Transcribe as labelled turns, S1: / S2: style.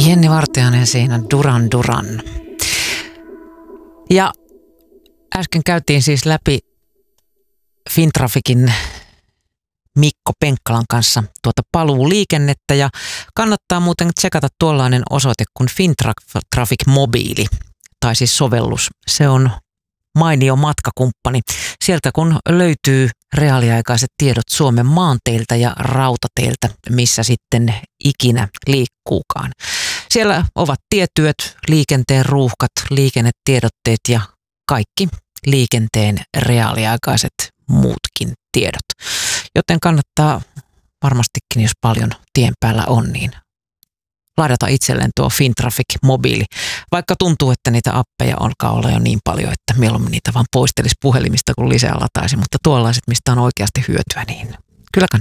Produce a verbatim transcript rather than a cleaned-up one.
S1: Jenni Vartiainen siinä Duran Duran. Ja äsken käytiin siis läpi Fintraficin Mikko Penkkalan kanssa tuota paluuliikennettä ja kannattaa muuten tsekata tuollainen osoite kuin Fintrafic Mobiili, tai siis sovellus. Se on mainio matkakumppani. Sieltä kun löytyy reaaliaikaiset tiedot Suomen maanteiltä ja rautateiltä, missä sitten ikinä liikkuukaan. Siellä ovat tietyöt, liikenteen ruuhkat, liikennetiedotteet ja kaikki liikenteen reaaliaikaiset muutkin tiedot. Joten kannattaa varmastikin, jos paljon tien päällä on, niin ladata itselleen tuo Fintrafic Mobiili. Vaikka tuntuu, että niitä appeja alkaa olla jo niin paljon, että mieluummin niitä vaan poistelisi puhelimista, kun lisää lataisi. Mutta tuollaiset, mistä on oikeasti hyötyä, niin kyllä kannattaa.